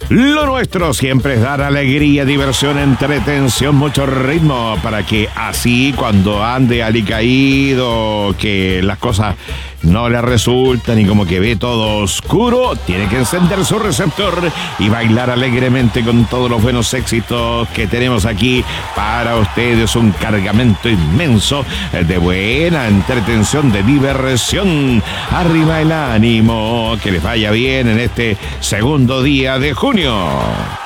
Lo nuestro siempre es dar alegría, diversión, entretención, mucho ritmo, para que así cuando ande alicaído, que las cosas no le resultan y como que ve todo oscuro, tiene que encender su receptor y bailar alegremente con todos los buenos éxitos que tenemos aquí para ustedes. Un cargamento inmenso de buena entretención, de diversión. Arriba el ánimo, que les vaya bien en este segundo día de junio.